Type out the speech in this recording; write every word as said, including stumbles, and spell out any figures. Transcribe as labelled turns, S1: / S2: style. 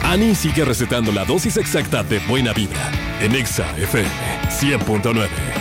S1: Ani sigue recetando la dosis exacta de buena vibra, en Exa F M cien punto nueve.